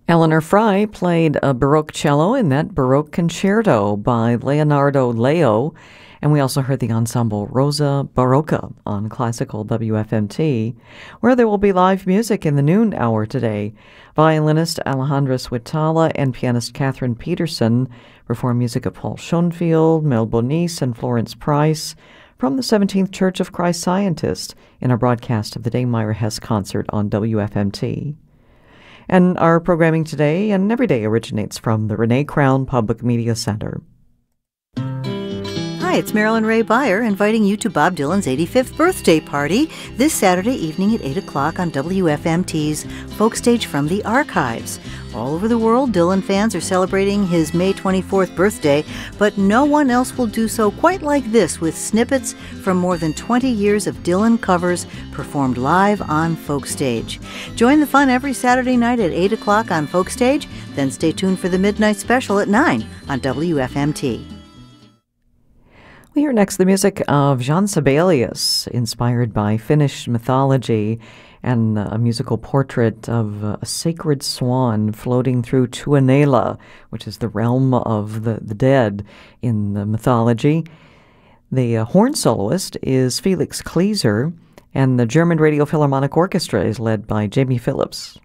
Eleanor Fry played a Baroque cello in that Baroque concerto by Leonardo Leo, and we also heard the ensemble Rosa Barocca on Classical WFMT, where there will be live music in the noon hour today. Violinist Alejandra Switala and pianist Catherine Peterson perform music of Paul Schoenfield, Mel Bonis, and Florence Price from the 17th Church of Christ Scientist in a broadcast of the Dame Hess concert on WFMT. And our programming today and every day originates from the Renee Crown Public Media Center. Hi, it's Marilyn Ray Beyer inviting you to Bob Dylan's 85th birthday party this Saturday evening at 8 o'clock on WFMT's Folk Stage from the Archives. All over the world, Dylan fans are celebrating his May 24th birthday, but no one else will do so quite like this, with snippets from more than 20 years of Dylan covers performed live on Folk Stage. Join the fun every Saturday night at 8 o'clock on Folk Stage, then stay tuned for the Midnight Special at 9 on WFMT. We hear next the music of Jean Sibelius, inspired by Finnish mythology, and a musical portrait of a sacred swan floating through Tuonela, which is the realm of the dead in the mythology. The horn soloist is Felix Klieser, and the German Radio Philharmonic Orchestra is led by Jamie Phillips.